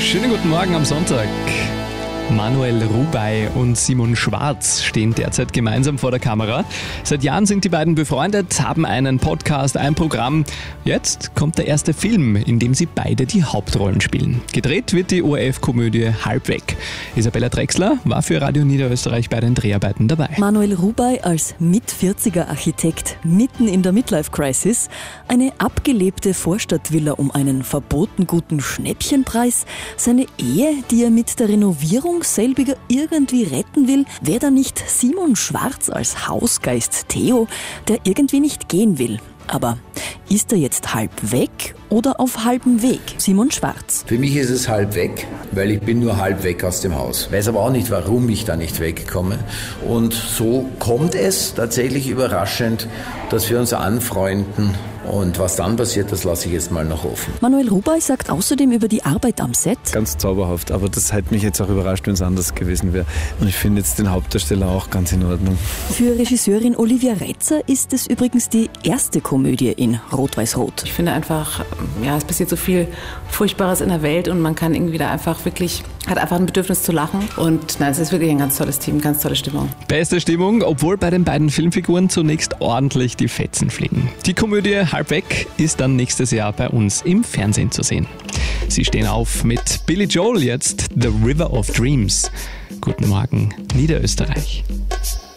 Schönen guten Morgen am Sonntag. Manuel Rubey und Simon Schwarz stehen derzeit gemeinsam vor der Kamera. Seit Jahren sind die beiden befreundet, haben einen Podcast, ein Programm. Jetzt kommt der erste Film, in dem sie beide die Hauptrollen spielen. Gedreht wird die ORF-Komödie Halbweg. Isabella Drechsler war für Radio Niederösterreich bei den Dreharbeiten dabei. Manuel Rubey als Mit-40er-Architekt mitten in der Midlife-Crisis, eine abgelebte Vorstadtvilla um einen verboten guten Schnäppchenpreis, seine Ehe, die er mit der Renovierung selbiger irgendwie retten will, wäre da nicht Simon Schwarz als Hausgeist Theo, der irgendwie nicht gehen will. Aber ist er jetzt halb weg oder auf halbem Weg? Simon Schwarz. Für mich ist es halb weg, weil ich bin nur halb weg aus dem Haus. Weiß aber auch nicht, warum ich da nicht wegkomme. Und so kommt es tatsächlich überraschend, dass wir uns anfreunden. Und was dann passiert, das lasse ich jetzt mal noch offen. Manuel Rubey sagt außerdem über die Arbeit am Set: Ganz zauberhaft, aber das hätte mich jetzt auch überrascht, wenn es anders gewesen wäre. Und ich finde jetzt den Hauptdarsteller auch ganz in Ordnung. Für Regisseurin Olivia Retzer ist es übrigens die erste Komödie in Rot-Weiß-Rot. Ich finde einfach, es passiert so viel Furchtbares in der Welt und man kann irgendwie da einfach wirklich, hat einfach ein Bedürfnis zu lachen. Und nein, es ist wirklich ein ganz tolles Team, ganz tolle Stimmung. Beste Stimmung, obwohl bei den beiden Filmfiguren zunächst ordentlich die Fetzen fliegen. Die Komödie Halbweg ist dann nächstes Jahr bei uns im Fernsehen zu sehen. Sie stehen auf mit Billy Joel jetzt, The River of Dreams. Guten Morgen, Niederösterreich.